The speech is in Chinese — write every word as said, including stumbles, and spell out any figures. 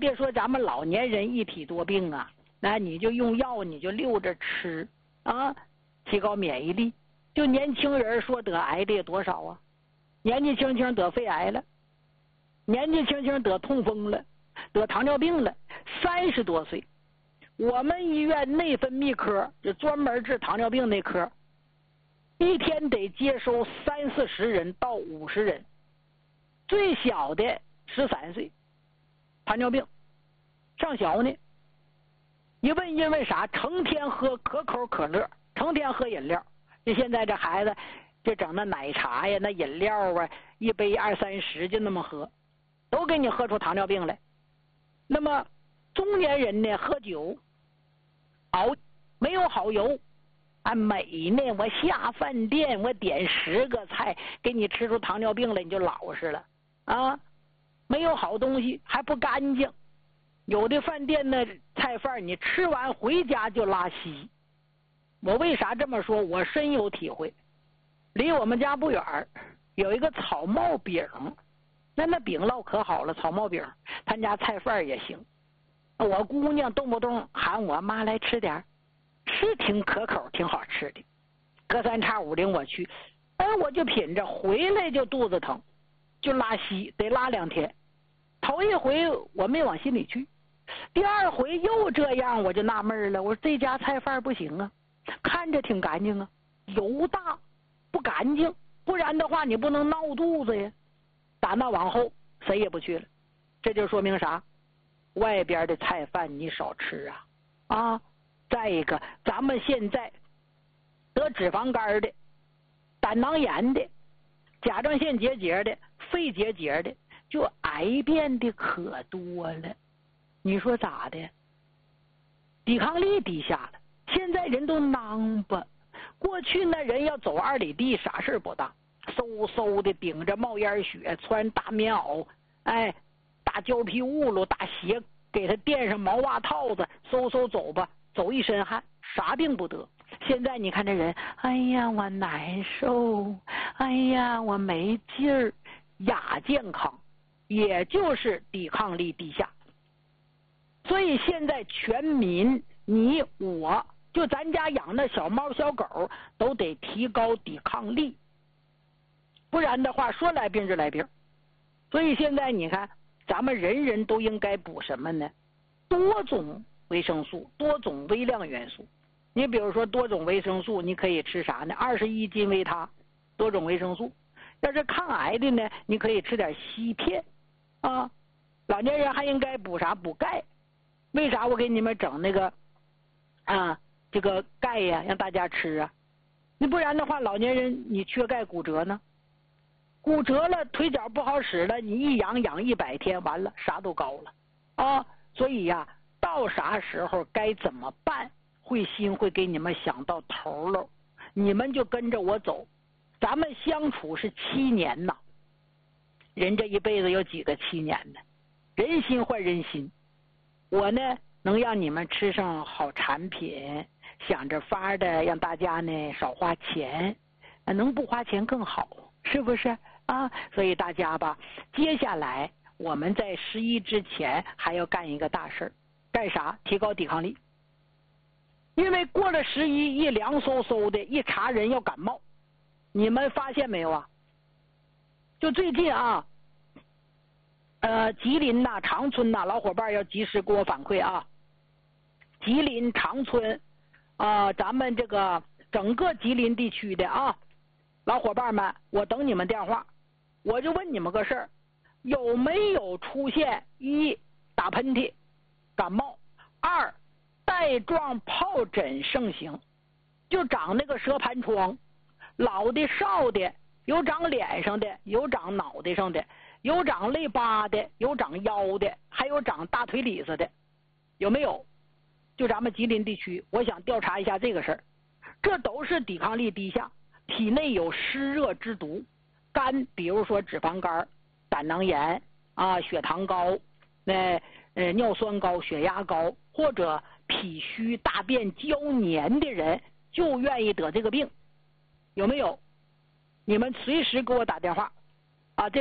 别说咱们老年人一体多病啊，那你就用药你就溜着吃啊，提高免疫力。就年轻人说得癌的有多少啊？年纪轻轻得肺癌了，年纪轻轻得痛风了，得糖尿病了，三十多岁。我们医院内分泌科就专门治糖尿病那科，一天得接收三四十人到五十人，最小的十三岁，糖尿病，上小呢。一问因为啥？成天喝可口可乐，成天喝饮料。就现在这孩子，就整那奶茶呀、那饮料啊，一杯二三十就那么喝，都给你喝出糖尿病来。那么中年人呢，喝酒熬没有好油啊，美呢我下饭店我点十个菜给你吃出糖尿病来，你就老实了啊。没有好东西，还不干净，有的饭店的菜饭你吃完回家就拉稀。我为啥这么说？我深有体会。离我们家不远有一个草帽饼，那那饼烙可好了，草帽饼他家菜饭也行。我姑娘动不动喊我妈来吃点，是挺可口挺好吃的，隔三差五领我去，哎，我就品着，回来就肚子疼，就拉稀，得拉两天。头一回我没往心里去，第二回又这样，我就纳闷了，我说这家菜饭不行啊，看着挺干净啊，油大不干净，不然的话你不能闹肚子呀。打那往后谁也不去了，这就说明啥？外边的菜饭你少吃啊啊！再一个，咱们现在得脂肪肝的、胆囊炎的、甲状腺结节的、肺结节的，就癌变的可多了。你说咋的？抵抗力低下了，现在人都囊巴。过去那人要走二里地，啥事不大，嗖嗖的顶着冒烟雪，穿大棉袄，哎，大胶皮袄袄，大鞋给他垫上毛袜套子，嗖嗖走吧，走一身汗，啥病不得。现在你看这人，哎呀我难受，哎呀我没劲儿，亚健康，也就是抵抗力低下。所以现在全民你我就咱家养的小猫小狗都得提高抵抗力，不然的话说来病就来病。所以现在你看咱们人人都应该补什么呢？多种维生素，多种微量元素。你比如说多种维生素你可以吃啥呢？二十一金维他，多种维生素。要是抗癌的呢，你可以吃点硒片啊。老年人还应该补啥？补钙。为啥我给你们整那个啊这个钙呀，让大家吃啊？你不然的话老年人你缺钙骨折呢，骨折了腿脚不好使了，你一养养一百天，完了啥都高了啊。所以呀，到啥时候该怎么办，慧心会给你们想到头了，你们就跟着我走。咱们相处是七年呐，人这一辈子有几个七年呢？人心换人心。我呢能让你们吃上好产品，想着法的让大家呢少花钱，能不花钱更好，是不是啊？所以大家吧，接下来我们在十一之前还要干一个大事，干啥？提高抵抗力。因为过了十一，一凉飕飕的，一查人要感冒，你们发现没有啊？就最近啊，呃，吉林呐、长春呐，老伙伴要及时给我反馈啊。吉林、长春啊、呃，咱们这个整个吉林地区的啊，老伙伴们，我等你们电话。我就问你们个事儿，有没有出现一打喷嚏、感冒，二带状疱疹盛行，就长那个蛇盘疮，老的少的，有长脸上的，有长脑袋上的，有长肋巴的，有长腰的，还有长大腿里子的，有没有？就咱们吉林地区，我想调查一下这个事儿。这都是抵抗力低下，体内有湿热之毒，肝比如说脂肪肝、胆囊炎啊、血糖高、呃呃尿酸高、血压高，或者脾虚大便胶黏的人就愿意得这个病，有没有？你们随时给我打电话。